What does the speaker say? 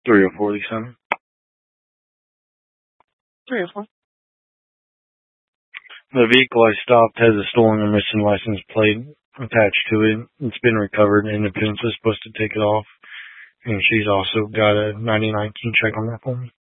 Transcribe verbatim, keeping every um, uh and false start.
three oh four, Lisa. three oh four. The vehicle I stopped has a stolen or missing license plate attached to it. It's been recovered, and Independence is supposed to take it off. And she's also got a ninety-nine key check on that for me.